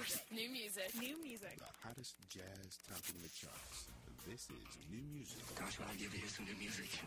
New music. New music. The hottest jazz topping the charts. This is new music. Gosh, what I give you is some new music.